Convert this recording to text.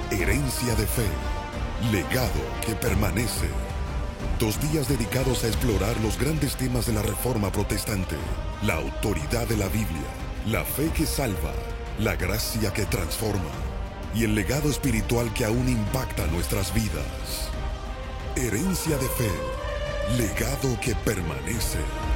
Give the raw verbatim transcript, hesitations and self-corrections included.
Herencia de fe, legado que permanece. Dos días dedicados a explorar los grandes temas de la Reforma Protestante, la autoridad de la Biblia, la fe que salva, la gracia que transforma y el legado espiritual que aún impacta nuestras vidas. Herencia de fe, legado que permanece.